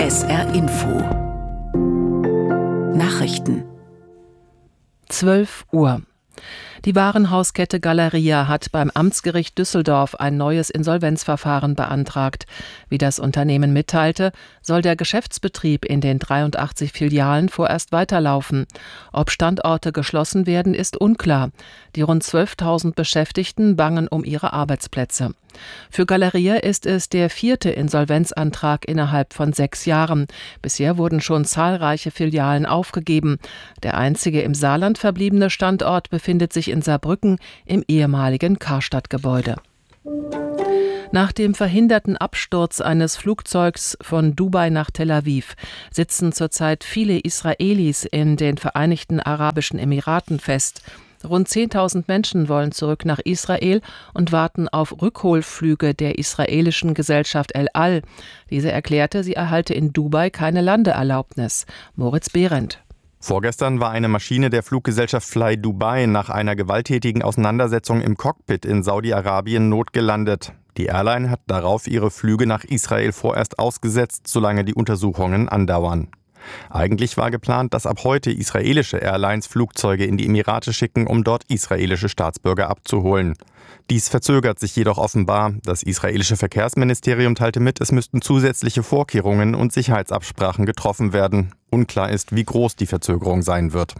SR Info Nachrichten 12 Uhr. Die Warenhauskette Galeria hat beim Amtsgericht Düsseldorf ein neues Insolvenzverfahren beantragt. Wie das Unternehmen mitteilte, soll der Geschäftsbetrieb in den 83 Filialen vorerst weiterlaufen. Ob Standorte geschlossen werden, ist unklar. Die rund 12.000 Beschäftigten bangen um ihre Arbeitsplätze. Für Galeria ist es der 4. Insolvenzantrag innerhalb von 6 Jahren. Bisher wurden schon zahlreiche Filialen aufgegeben. Der einzige im Saarland verbliebene Standort befindet sich in Saarbrücken im ehemaligen Karstadt-Gebäude. Nach dem verhinderten Absturz eines Flugzeugs von Dubai nach Tel Aviv sitzen zurzeit viele Israelis in den Vereinigten Arabischen Emiraten fest. Rund 10.000 Menschen wollen zurück nach Israel und warten auf Rückholflüge der israelischen Gesellschaft El Al. Diese erklärte, sie erhalte in Dubai keine Landeerlaubnis. Moritz Behrendt. Vorgestern war eine Maschine der Fluggesellschaft Fly Dubai nach einer gewalttätigen Auseinandersetzung im Cockpit in Saudi-Arabien notgelandet. Die Airline hat darauf ihre Flüge nach Israel vorerst ausgesetzt, solange die Untersuchungen andauern. Eigentlich war geplant, dass ab heute israelische Airlines Flugzeuge in die Emirate schicken, um dort israelische Staatsbürger abzuholen. Dies verzögert sich jedoch offenbar. Das israelische Verkehrsministerium teilte mit, es müssten zusätzliche Vorkehrungen und Sicherheitsabsprachen getroffen werden. Unklar ist, wie groß die Verzögerung sein wird.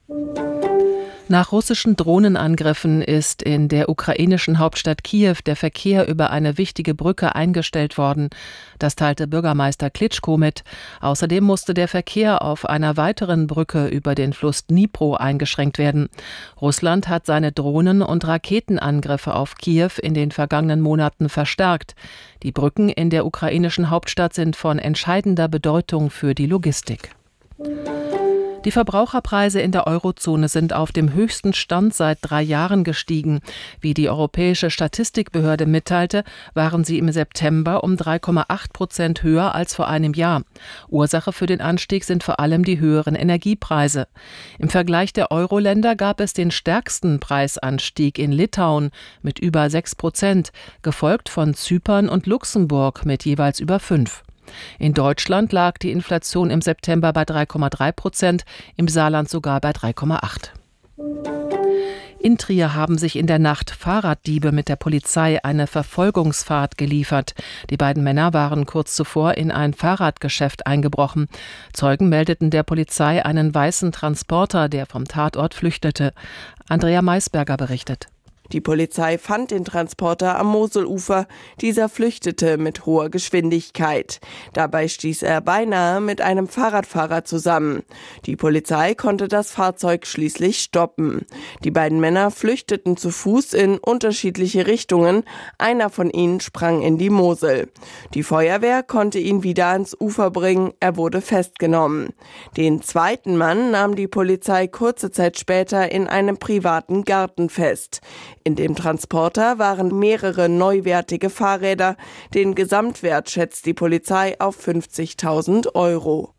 Nach russischen Drohnenangriffen ist in der ukrainischen Hauptstadt Kiew der Verkehr über eine wichtige Brücke eingestellt worden. Das teilte Bürgermeister Klitschko mit. Außerdem musste der Verkehr auf einer weiteren Brücke über den Fluss Dnipro eingeschränkt werden. Russland hat seine Drohnen- und Raketenangriffe auf Kiew in den vergangenen Monaten verstärkt. Die Brücken in der ukrainischen Hauptstadt sind von entscheidender Bedeutung für die Logistik. Die Verbraucherpreise in der Eurozone sind auf dem höchsten Stand seit 3 Jahren gestiegen. Wie die Europäische Statistikbehörde mitteilte, waren sie im September um 3,8% höher als vor einem Jahr. Ursache für den Anstieg sind vor allem die höheren Energiepreise. Im Vergleich der Euro-Länder gab es den stärksten Preisanstieg in Litauen mit über 6%, gefolgt von Zypern und Luxemburg mit jeweils über 5%. In Deutschland lag die Inflation im September bei 3,3%, im Saarland sogar bei 3,8%. In Trier haben sich in der Nacht Fahrraddiebe mit der Polizei eine Verfolgungsfahrt geliefert. Die beiden Männer waren kurz zuvor in ein Fahrradgeschäft eingebrochen. Zeugen meldeten der Polizei einen weißen Transporter, der vom Tatort flüchtete. Andrea Maisberger berichtet. Die Polizei fand den Transporter am Moselufer. Dieser flüchtete mit hoher Geschwindigkeit. Dabei stieß er beinahe mit einem Fahrradfahrer zusammen. Die Polizei konnte das Fahrzeug schließlich stoppen. Die beiden Männer flüchteten zu Fuß in unterschiedliche Richtungen. Einer von ihnen sprang in die Mosel. Die Feuerwehr konnte ihn wieder ans Ufer bringen. Er wurde festgenommen. Den zweiten Mann nahm die Polizei kurze Zeit später in einem privaten Garten fest. In dem Transporter waren mehrere neuwertige Fahrräder. Den Gesamtwert schätzt die Polizei auf 50.000 Euro.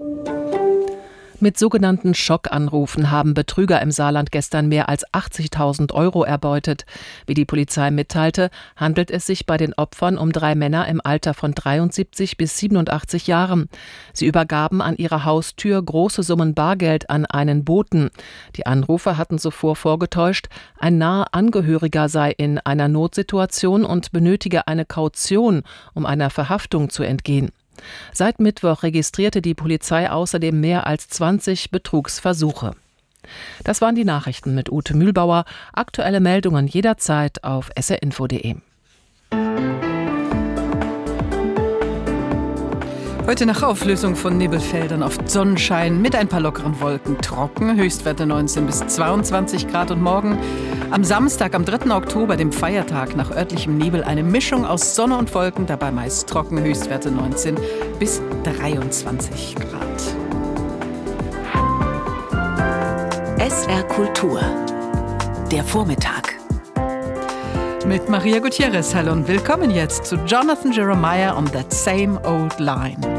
Mit sogenannten Schockanrufen haben Betrüger im Saarland gestern mehr als 80.000 Euro erbeutet. Wie die Polizei mitteilte, handelt es sich bei den Opfern um 3 Männer im Alter von 73 bis 87 Jahren. Sie übergaben an ihrer Haustür große Summen Bargeld an einen Boten. Die Anrufer hatten zuvor vorgetäuscht, ein naher Angehöriger sei in einer Notsituation und benötige eine Kaution, um einer Verhaftung zu entgehen. Seit Mittwoch registrierte die Polizei außerdem mehr als 20 Betrugsversuche. Das waren die Nachrichten mit Ute Mühlbauer. Aktuelle Meldungen jederzeit auf srinfo.de. Heute nach Auflösung von Nebelfeldern oft Sonnenschein mit ein paar lockeren Wolken, trocken, Höchstwerte 19 bis 22 Grad und morgen am Samstag, am 3. Oktober, dem Feiertag, nach örtlichem Nebel eine Mischung aus Sonne und Wolken, dabei meist trocken, Höchstwerte 19 bis 23 Grad. SR Kultur, der Vormittag. Mit Maria Gutierrez, hallo und willkommen jetzt zu Jonathan Jeremiah on That Same Old Line.